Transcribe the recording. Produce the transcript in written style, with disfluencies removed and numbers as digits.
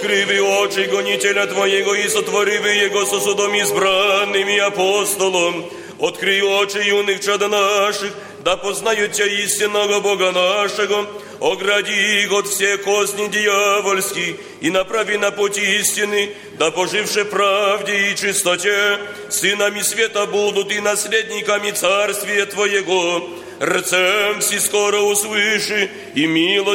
Открыви очи гонителя Твоего и сотвори Его сосудом избранным и апостолом. Открой очи юных чад наших, да познают Тя истинного Бога нашего. Огради их от всех козней дьявольских и направи на путь истины, да поживши правде и чистоте, сынами света будут и наследниками царствия Твоего. Рцем си скоро услыши и милость